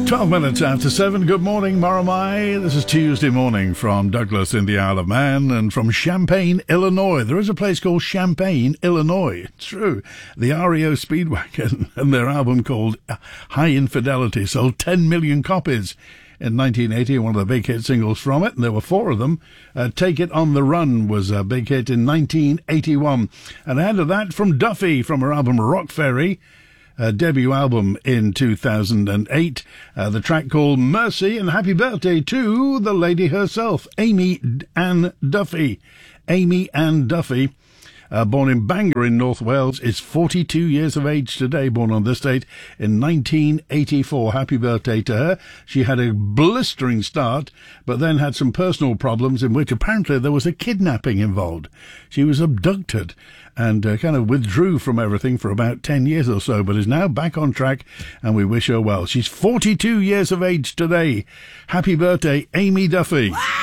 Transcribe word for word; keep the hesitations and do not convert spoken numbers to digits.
twelve minutes after seven. Good morning, Moramai. This is Tuesday morning from Douglas in the Isle of Man and from Champaign, Illinois. There is a place called Champaign, Illinois. It's true. The R E O Speedwagon and their album called High Infidelity sold ten million copies in nineteen eighty, one of the big hit singles from it, and there were four of them. Uh, Take It on the Run was a big hit in nineteen eighty-one. And ahead of that, from Duffy, from her album Rock Ferry, a debut album in two thousand eight, uh, the track called Mercy, and happy birthday to the lady herself, Amy Ann Duffy. Amy Ann Duffy, uh, born in Bangor in North Wales, is forty-two years of age today, born on this date in nineteen eighty-four. Happy birthday to her. She had a blistering start, but then had some personal problems in which apparently there was a kidnapping involved. She was abducted and uh, kind of withdrew from everything for about ten years or so, but is now back on track, and we wish her well. She's forty-two years of age today. Happy birthday, Amy Duffy.